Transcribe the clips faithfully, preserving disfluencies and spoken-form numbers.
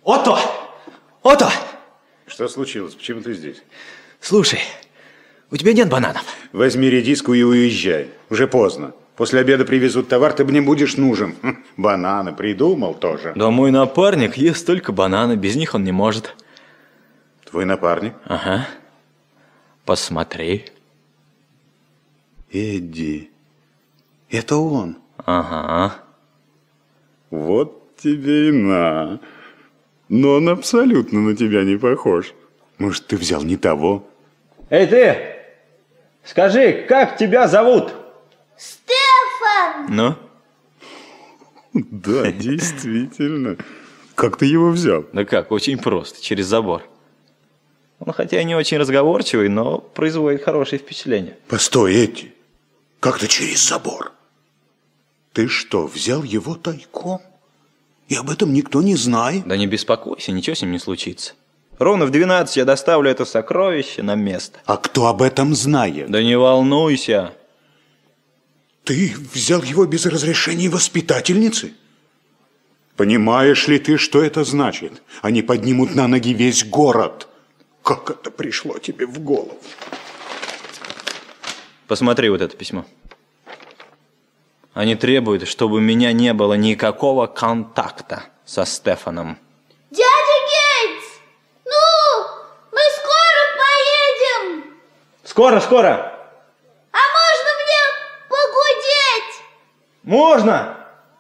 Отто! Отто! Что случилось? Почему ты здесь? Слушай, у тебя нет бананов? Возьми редиску и уезжай. Уже поздно. После обеда привезут товар, ты мне будешь нужен. Хм, бананы придумал тоже. Да мой напарник ест только бананы, без них он не может. Твой напарник? Ага. Посмотри. Эдди. Это он? Ага. Вот тебе и на. Но он абсолютно на тебя не похож. Может, ты взял не того? Эй, ты! Скажи, как тебя зовут? Стефан! Ну? Да, действительно. Как ты его взял? Да как, очень просто, через забор. Он хотя и не очень разговорчивый, но производит хорошее впечатление. Постой, Эдди. Как-то через забор. Ты что, взял его тайком? И об этом никто не знает? Да не беспокойся, ничего с ним не случится. Ровно в двенадцать я доставлю это сокровище на место. А кто об этом знает? Да не волнуйся. Ты взял его без разрешения воспитательницы? Понимаешь ли ты, что это значит? Они поднимут на ноги весь город. Как это пришло тебе в голову? Посмотри вот это письмо. Они требуют, чтобы у меня не было никакого контакта со Стефаном. Дядя Гейтс! Ну, мы скоро поедем! Скоро, скоро! А можно мне погудеть? Можно!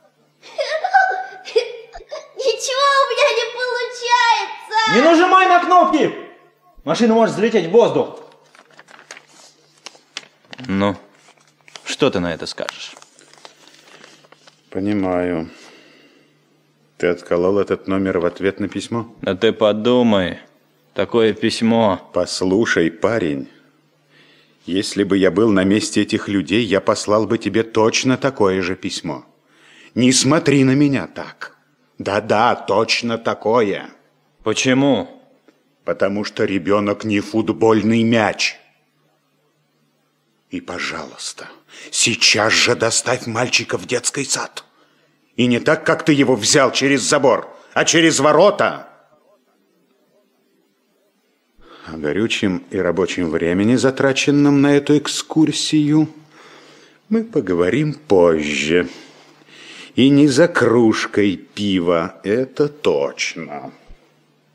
Ничего у меня не получается! Не нажимай на кнопки! Машина может взлететь в воздух. Ну, что ты на это скажешь? Понимаю. Ты отколол этот номер в ответ на письмо? Да ты подумай. Такое письмо. Послушай, парень. Если бы я был на месте этих людей, я послал бы тебе точно такое же письмо. Не смотри на меня так. Да-да, точно такое. Почему? Потому что ребенок не футбольный мяч. И, пожалуйста, сейчас же доставь мальчика в детский сад. И не так, как ты его взял через забор, а через ворота. О горючем и рабочем времени, затраченном на эту экскурсию, мы поговорим позже. И не за кружкой пива, это точно.